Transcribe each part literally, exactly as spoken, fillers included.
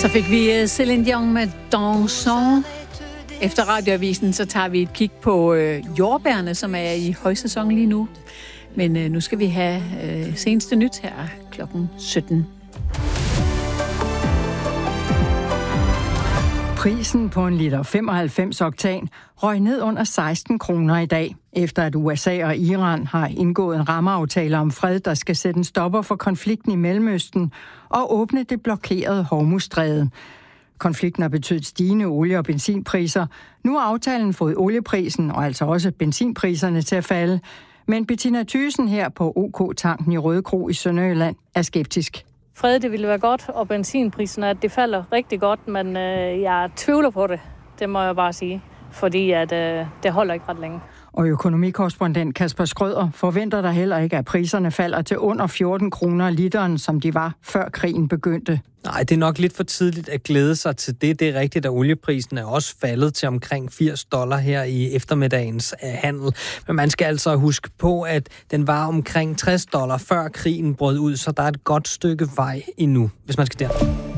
Så fik vi Céline Dion med Dansons. Efter radioavisen, så tager vi et kig på øh, jordbærne, som er i højsæson lige nu. Men øh, nu skal vi have øh, seneste nyt her klokken sytten. Prisen på en liter femoghalvfems oktan røg ned under seksten kroner i dag, efter at U S A og Iran har indgået en rammeaftale om fred, der skal sætte en stopper for konflikten i Mellemøsten og åbne det blokerede Hormuzstræde. Konflikten har betydet stigende olie- og benzinpriser. Nu har aftalen fået olieprisen og altså også benzinpriserne til at falde. Men Bettina Thyssen her på OK-tanken i Rødekro i Sønderjylland er skeptisk. Fred, det ville være godt, og benzinpriserne, at det falder rigtig godt, men øh, jeg tvivler på det. Det må jeg bare sige, fordi at, øh, det holder ikke ret længe. Og økonomikorrespondent Kasper Skrøder forventer der heller ikke, at priserne falder til under fjorten kroner literen, som de var før krigen begyndte. Nej, det er nok lidt for tidligt at glæde sig til det. Det er rigtigt, at olieprisen er også faldet til omkring firs dollar her i eftermiddagens handel. Men man skal altså huske på, at den var omkring tres dollar før krigen brød ud, så der er et godt stykke vej endnu, hvis man skal der.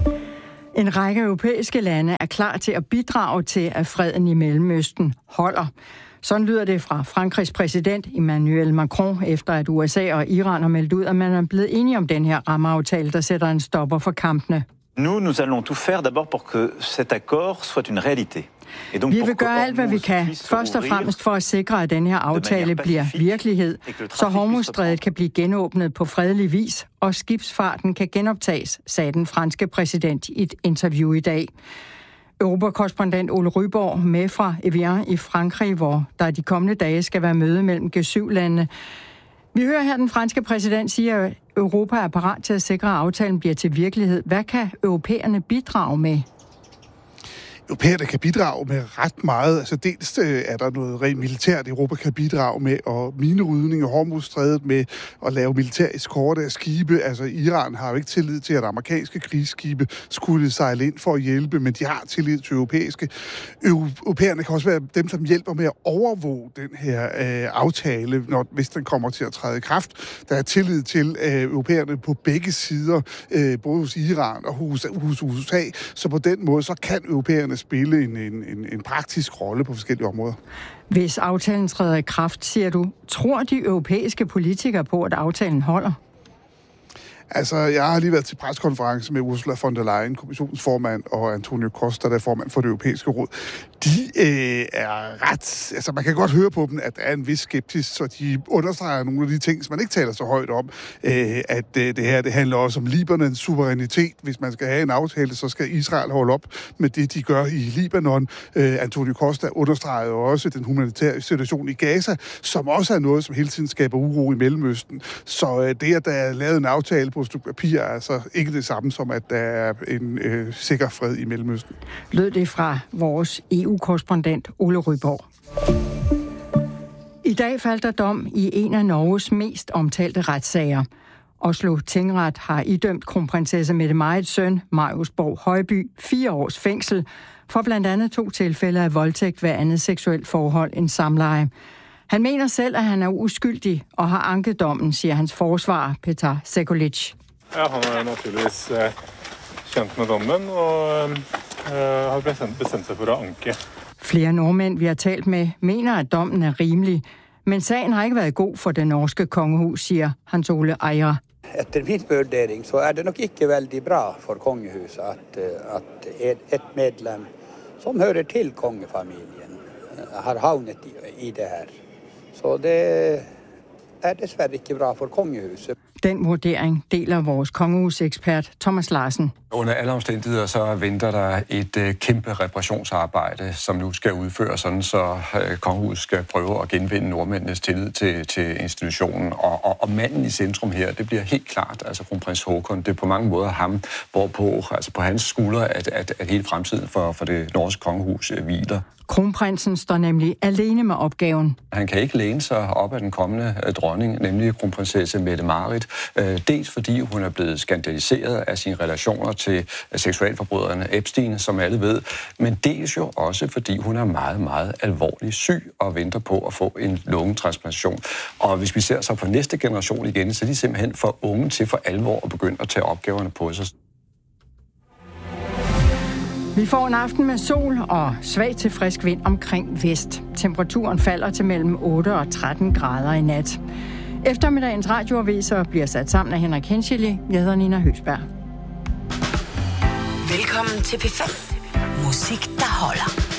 En række europæiske lande er klar til at bidrage til, at freden i Mellemøsten holder. Sådan lyder det fra Frankrigs præsident Emmanuel Macron, efter at U S A og Iran har meldt ud, at man er blevet enige om den her rammeaftale, der sætter en stopper for kampene. Nous, nous allons tout faire d'abord pour que cet accord soit une réalité. Vi vil gøre alt, hvad vi kan, først og fremmest for at sikre, at den her aftale bliver virkelighed, så Hormuzstrædet kan blive genåbnet på fredelig vis, og skibsfarten kan genoptages, sagde den franske præsident i et interview i dag. Europakorrespondent Ole Ryborg med fra Evian i Frankrig, hvor der de kommende dage skal være møde mellem G syv-landene. Vi hører her den franske præsident sige, at Europa er parat til at sikre, at aftalen bliver til virkelighed. Hvad kan europæerne bidrage med? Europæerne kan bidrage med ret meget. Altså dels er der noget rent militært, Europa kan bidrage med, og minerydning af Hormuzstrædet med at lave militær eskorte af skibe. Altså Iran har jo ikke tillid til, at amerikanske krigsskibe skulle sejle ind for at hjælpe, men de har tillid til europæiske. Europæerne kan også være dem, som hjælper med at overvåge den her øh, aftale, når, hvis den kommer til at træde i kraft. Der er tillid til øh, europæerne på begge sider, øh, både hos Iran og hos, hos U S A, så på den måde så kan europæerne spille en, en, en praktisk rolle på forskellige områder. Hvis aftalen træder i kraft, siger du, tror de europæiske politikere på, at aftalen holder? Altså, jeg har lige været til preskonference med Ursula von der Leyen, kommissionsformand, og Antonio Costa, der er formand for det europæiske råd. De øh, er ret... Altså, man kan godt høre på dem, at der er en vis skepsis, så de understreger nogle af de ting, som man ikke taler så højt om. Øh, at øh, det her, det handler også om Libanons suverænitet. Hvis man skal have en aftale, så skal Israel holde op med det, de gør i Libanon. Øh, Antonio Costa understreger jo også den humanitære situation i Gaza, som også er noget, som hele tiden skaber uro i Mellemøsten. Så øh, det, at der er lavet en aftale på et stykke papir, er altså ikke det samme som, at der er en øh, sikker fred i Mellemøsten. Lød det fra vores E U-korrespondent Ole Ryborg. I dag faldt der dom i en af Norges mest omtalte retssager. Oslo Tingret har idømt kronprinsesse Mette-Marits søn, Marius Borg Højby, fire års fængsel for blandt andet to tilfælde af voldtægt ved andet seksuelt forhold end samleje. Han mener selv, at han er uskyldig og har anket dommen, siger hans forsvarer, Petar Sekulic. Ja, han er naturligvis eh, kendt med dommen og eh, har bestemt, bestemt sig for at anke. Flere nordmænd, vi har talt med, mener, at dommen er rimelig. Men sagen har ikke været god for det norske kongehus, siger Hans Ole Eira. Efter min vurdering så er det nok ikke veldig bra for kongehuset at, at et medlem som hører til kongefamilien har havnet i, i det her. Så det er desværre ikke bra for kongehuset. Den vurdering deler vores kongehusekspert Thomas Larsen. Under alle omstændigheder så venter der et øh, kæmpe reparationsarbejde, som nu skal udføres, sådan så øh, kongehuset skal prøve at genvinde nordmændenes tillid til, til institutionen. Og, og, og manden i centrum her, det bliver helt klart, altså kronprins Haakon, det er på mange måder ham, hvorpå, altså på hans skuldre, at, at, at hele fremtiden for, for det norske kongehus øh, hviler. Kronprinsen står nemlig alene med opgaven. Han kan ikke læne sig op af den kommende dronning, nemlig kronprinsesse Mette-Marit. Dels fordi hun er blevet skandaliseret af sine relationer til seksualforbryderne Epstein, som alle ved, men dels jo også fordi hun er meget, meget alvorligt syg og venter på at få en lungetransplantation. Og hvis vi ser så på næste generation igen, så er de simpelthen for unge til for alvor at begynde at tage opgaverne på sig. Vi får en aften med sol og svag til frisk vind omkring vest. Temperaturen falder til mellem otte og tretten grader i nat. Eftermiddagens radioaviser bliver sat sammen af Henrik Henscheli. Jeg hedder Nina Høsberg. Velkommen til P fem. Musik, der holder.